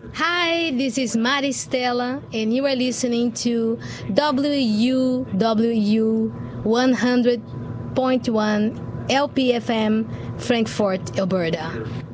Hi, this is Maristela, and you are listening to WUWU 100.1 LPFM, Frankfurt, Alberta.